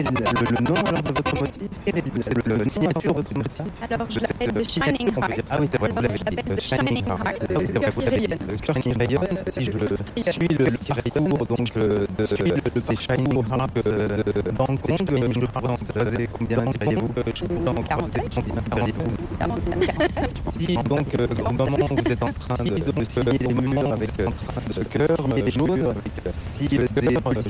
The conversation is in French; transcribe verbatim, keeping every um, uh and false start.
le, le nom alors, de votre motif? Quelle est le, le, la signature de votre motif? Alors, je sais l'appelle que The Shining Heart. Ah oui, c'est vrai, vous Alors, l'avez je dit. l'appelle The The Shining Heart, C'est le vrai, cœur vous qui l'avez rayonne. dit. Le cœur qui rayonne, si je suis le, le caractère donc euh, de ces Shining Heart euh, d'Hong Kong, je pense basé combien diriez-vous? Dans quarante-cinq. combien diriez-vous? quarante-cinq. Si donc euh, au moment où vous êtes en train de, de signer les moments avec euh, ce cœur euh, jaune, avec si le cœur